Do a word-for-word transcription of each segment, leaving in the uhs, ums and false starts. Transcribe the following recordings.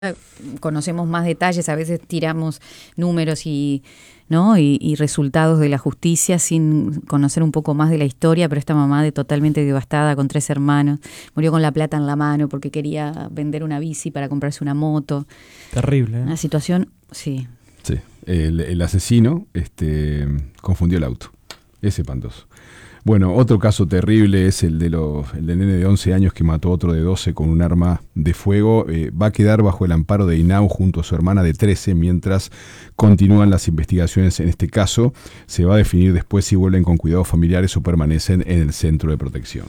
conocemos más detalles, a veces tiramos números y, ¿no? y, y resultados de la justicia sin conocer un poco más de la historia, pero esta mamá de totalmente devastada con tres hermanos, murió con la plata en la mano porque quería vender una bici para comprarse una moto. Terrible, ¿eh? Una situación, sí. Sí, el, el asesino este, confundió el auto, es espantoso. Bueno, otro caso terrible es el de los, el del nene de once años que mató a otro de doce con un arma de fuego. Eh, va a quedar bajo el amparo de INAU junto a su hermana de trece mientras continúan las investigaciones en este caso. Se va a definir después si vuelven con cuidados familiares o permanecen en el centro de protección.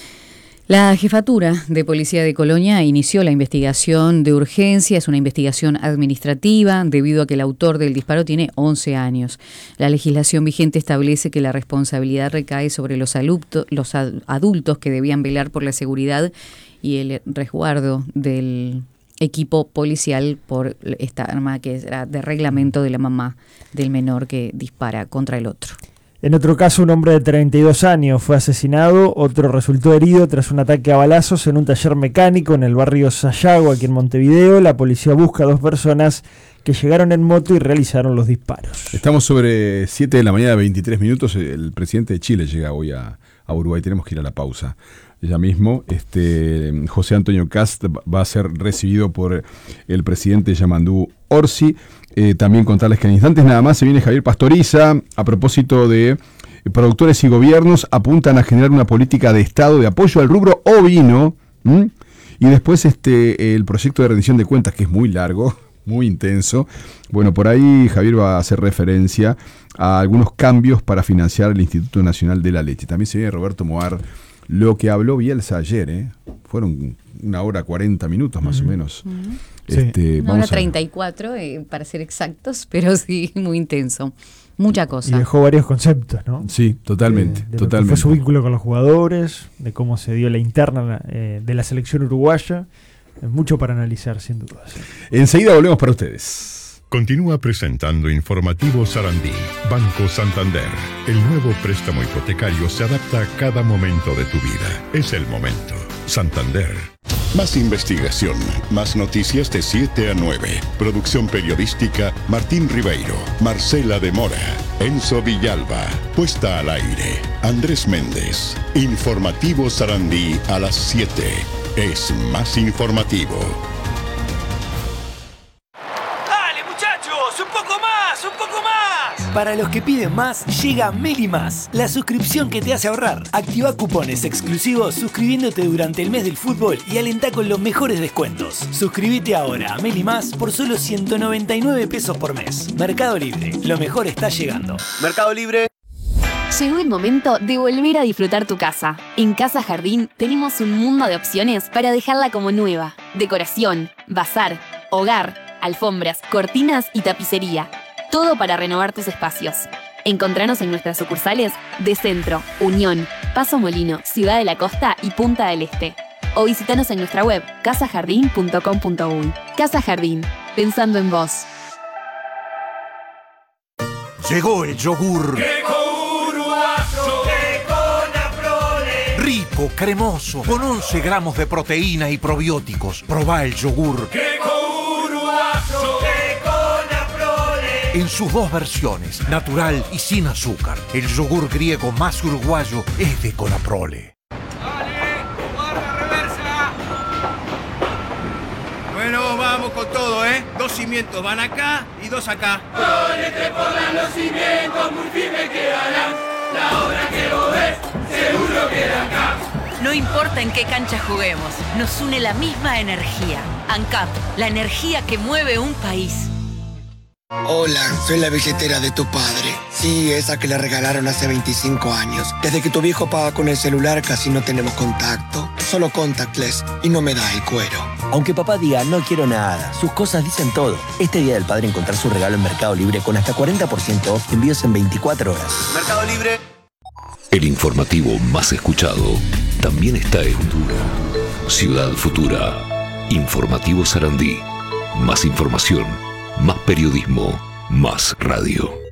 La Jefatura de Policía de Colonia inició la investigación de urgencia, es una investigación administrativa debido a que el autor del disparo tiene once años. La legislación vigente establece que la responsabilidad recae sobre los, alupto, los adultos que debían velar por la seguridad y el resguardo del equipo policial por esta arma que era de reglamento de la mamá del menor que dispara contra el otro. En otro caso, un hombre de treinta y dos años fue asesinado, otro resultó herido tras un ataque a balazos en un taller mecánico en el barrio Sayago, aquí en Montevideo. La policía busca a dos personas que llegaron en moto y realizaron los disparos. Estamos sobre siete de la mañana, veintitrés minutos. El presidente de Chile llega hoy a, a Uruguay. Tenemos que ir a la pausa. Ya mismo, este, José Antonio Kast va a ser recibido por el presidente Yamandú Orsi. Eh, también contarles que en instantes nada más se viene Javier Pastoriza. A propósito de eh, productores y gobiernos, apuntan a generar una política de Estado de apoyo al rubro ovino. ¿Mm? Y después este, el proyecto de rendición de cuentas, que es muy largo, muy intenso. Bueno, por ahí Javier va a hacer referencia a algunos cambios para financiar el Instituto Nacional de la Leche. También se viene Roberto Moar. Lo que habló Bielsa ayer, ¿eh? Fueron una hora cuarenta minutos más uh-huh. o menos. Uh-huh. Este, una hora treinta y cuatro, eh, para ser exactos, pero sí, muy intenso. Mucha cosa. Y dejó varios conceptos, ¿no? Sí, totalmente. De, de totalmente. Lo que fue su vínculo con los jugadores, de cómo se dio la interna eh, de la selección uruguaya. Es mucho para analizar, sin duda. Enseguida volvemos para ustedes. Continúa presentando Informativo Sarandí. Banco Santander. El nuevo préstamo hipotecario se adapta a cada momento de tu vida. Es el momento. Santander. Más investigación, más noticias de siete a nueve. Producción periodística Martín Ribeiro, Marcela de Mora, Enzo Villalba. Puesta al aire Andrés Méndez. Informativo Sarandí a las siete. Es más informativo. Para los que piden más, llega Meli Más, la suscripción que te hace ahorrar. Activa cupones exclusivos suscribiéndote durante el mes del fútbol y alentá con los mejores descuentos. Suscríbete ahora a Meli Más por solo ciento noventa y nueve pesos por mes. Mercado Libre, lo mejor está llegando. Mercado Libre. Llegó el momento de volver a disfrutar tu casa. En Casa Jardín tenemos un mundo de opciones para dejarla como nueva. Decoración, bazar, hogar, alfombras, cortinas y tapicería. Todo para renovar tus espacios. Encontranos en nuestras sucursales de Centro, Unión, Paso Molino, Ciudad de la Costa y Punta del Este. O visitanos en nuestra web casa jardín punto com punto uy. Casa Jardín, pensando en vos. Llegó el yogur. Llegó uruguayo, Econaprole. Rico, cremoso, con once gramos de proteína y probióticos. Probá el yogur. Llegó uruguayo, en sus dos versiones, natural y sin azúcar. El yogur griego más uruguayo es de Econaprole. ¡Dale! ¡Guarda reversa! Bueno, vamos con todo, ¿eh? Dos cimientos van acá y dos acá. Prole te pongan los cimientos muy firmes quedarán. La obra que vos ves, seguro queda acá. No importa en qué cancha juguemos, nos une la misma energía. ANCAP, la energía que mueve un país. Hola, soy la billetera de tu padre. Sí, esa que le regalaron hace veinticinco años. Desde que tu viejo paga con el celular casi no tenemos contacto. Solo contactless y no me da el cuero. Aunque papá diga no quiero nada, sus cosas dicen todo. Este Día del Padre encontrar su regalo en Mercado Libre con hasta cuarenta por ciento off, envíos en veinticuatro horas. Mercado Libre. El informativo más escuchado también está en Ciudad Futura. Informativo Sarandí. Más información. Más periodismo, más radio.